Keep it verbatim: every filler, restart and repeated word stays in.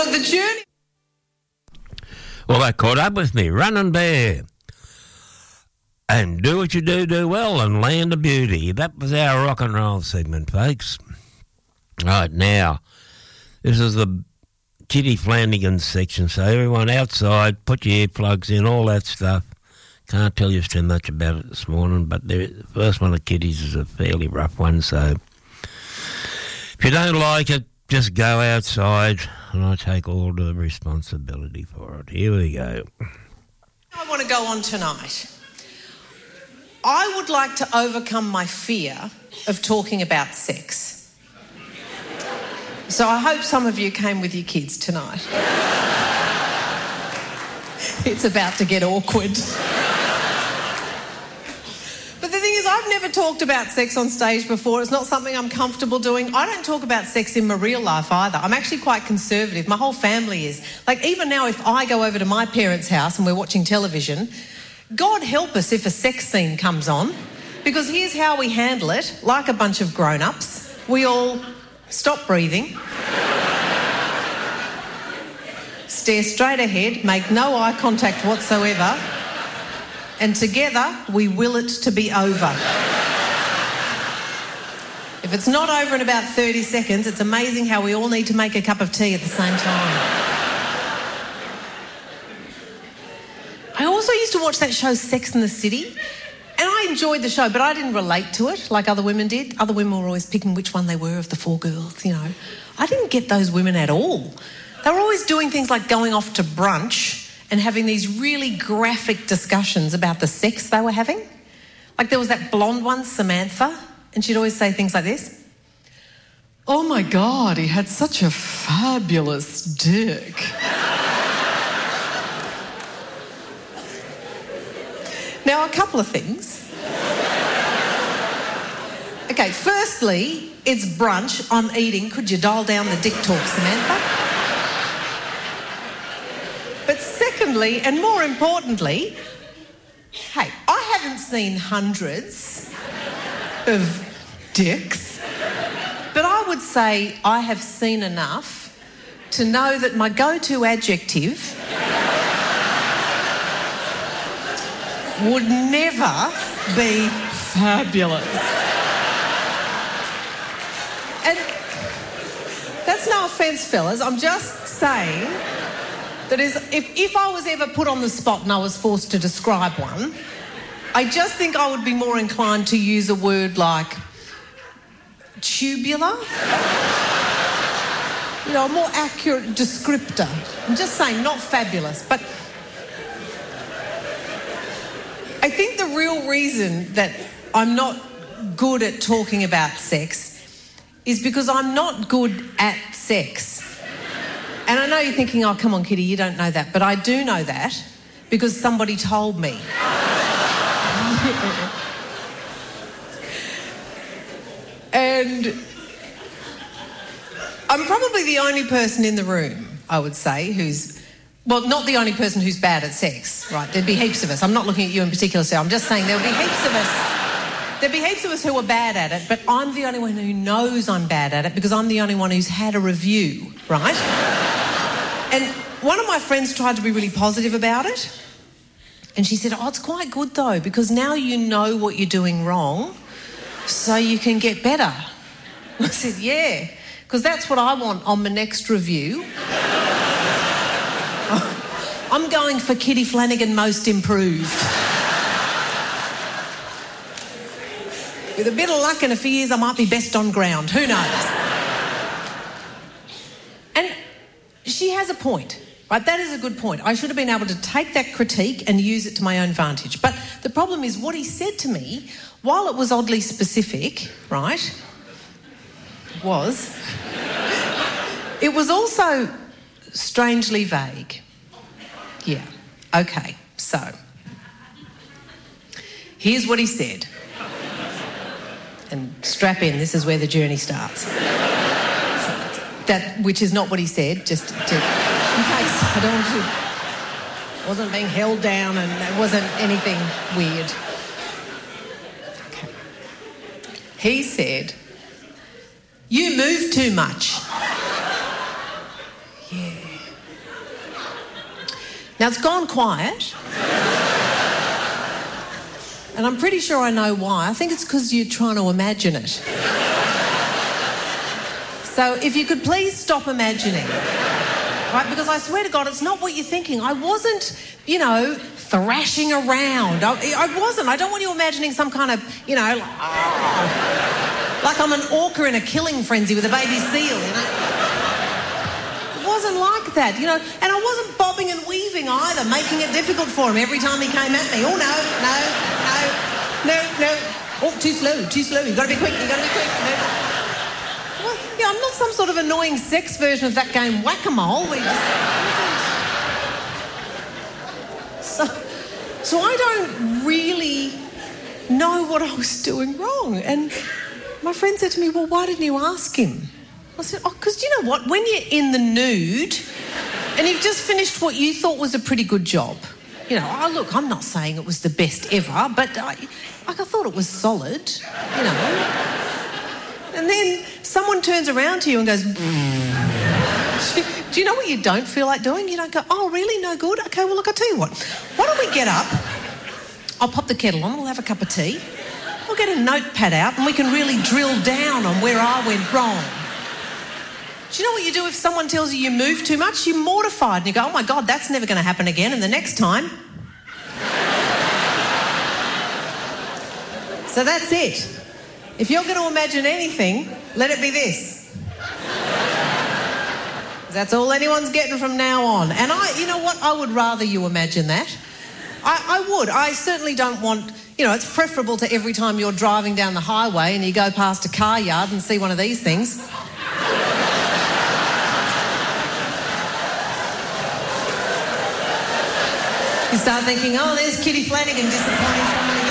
Look, the journey... Well, that caught up with me. Running Bear. And do what you do, do well, and Land of Beauty. That was our rock and roll segment, folks. Right, now, this is the Kitty Flanagan section, so everyone outside, put your earplugs in, all that stuff. Can't tell you too much about it this morning, but the first one of Kitty's is a fairly rough one, so if you don't like it, just go outside, and I take all the responsibility for it. Here we go. I want to go on tonight. I would like to overcome my fear of talking about sex. So I hope some of you came with your kids tonight. It's about to get awkward. But the thing is, I've never talked about sex on stage before. It's not something I'm comfortable doing. I don't talk about sex in my real life either. I'm actually quite conservative. My whole family is. Like, even now, if I go over to my parents' house and we're watching television, God help us if a sex scene comes on, because here's how we handle it. Like a bunch of grown-ups, we all stop breathing, stare straight ahead, make no eye contact whatsoever, and together we will it to be over. If it's not over in about thirty seconds, it's amazing how we all need to make a cup of tea at the same time. I also used to watch that show Sex and the City, and I enjoyed the show, but I didn't relate to it like other women did. Other women were always picking which one they were of the four girls, you know. I didn't get those women at all. They were always doing things like going off to brunch and having these really graphic discussions about the sex they were having. Like there was that blonde one, Samantha, and she'd always say things like this. Oh my God, he had such a fabulous dick. Now, a couple of things. Okay, firstly, it's brunch. I'm eating. Could you dial down the dick talk, Samantha? But secondly, and more importantly, hey, I haven't seen hundreds of dicks, but I would say I have seen enough to know that my go-to adjective would never be fabulous. And that's no offence, fellas. I'm just saying that is, if, if I was ever put on the spot and I was forced to describe one, I just think I would be more inclined to use a word like tubular. You know, a more accurate descriptor. I'm just saying, not fabulous, but I think the real reason that I'm not good at talking about sex is because I'm not good at sex. And I know you're thinking, oh, come on, Kitty, you don't know that. But I do know that because somebody told me. And I'm probably the only person in the room, I would say, who's... Well, not the only person who's bad at sex, right? There'd be heaps of us. I'm not looking at you in particular, so I'm just saying there'll be heaps of us. There'd be heaps of us who are bad at it, but I'm the only one who knows I'm bad at it because I'm the only one who's had a review, right? And one of my friends tried to be really positive about it, and she said, oh, it's quite good though, because now you know what you're doing wrong, so you can get better. I said, yeah, because that's what I want on my next review. I'm going for Kitty Flanagan Most Improved. With a bit of luck in a few years, I might be best on ground. Who knows? And she has a point, right? That is a good point. I should have been able to take that critique and use it to my own advantage. But the problem is what he said to me, while it was oddly specific, right, was, it was also strangely vague. Yeah, okay, so here's what he said. And strap in, this is where the journey starts. That, which is not what he said, just to, in case I don't want to... wasn't being held down and it wasn't anything weird. Okay. He said, you move too much. Yeah. Now, it's gone quiet. And I'm pretty sure I know why. I think it's because you're trying to imagine it. So if you could please stop imagining. Right? Because I swear to God, it's not what you're thinking. I wasn't, you know, thrashing around. I, I wasn't. I don't want you imagining some kind of, you know, like, oh, like I'm an orca in a killing frenzy with a baby seal, you know. It wasn't like that, you know. And I wasn't bobbing and weaving either, making it difficult for him every time he came at me. Oh, no, no, no, no, no. Oh, too slow, too slow. You've got to be quick, you've got to be quick. No. Well, yeah, I'm not some sort of annoying sex version of that game Whack-A-Mole. We just... So, so I don't really know what I was doing wrong. And my friend said to me, well, why didn't you ask him? I said, oh, because you know what? When you're in the nude and you've just finished what you thought was a pretty good job, you know, oh, look, I'm not saying it was the best ever, but I, like, I thought it was solid, you know. And then someone turns around to you and goes, do you know what you don't feel like doing? You don't go, oh, really? No good? Okay, well, look, I'll tell you what. Why don't we get up? I'll pop the kettle on, we'll have a cup of tea. We'll get a notepad out and we can really drill down on where I went wrong. Do you know what you do if someone tells you you move too much? You're mortified and you go, oh, my God, that's never going to happen again. And the next time... So that's it. If you're going to imagine anything, let it be this. That's all anyone's getting from now on. And I, you know what? I would rather you imagine that. I, I would. I certainly don't want, you know, it's preferable to every time you're driving down the highway and you go past a car yard and see one of these things. You start thinking, oh, there's Kitty Flanagan disappointing somebody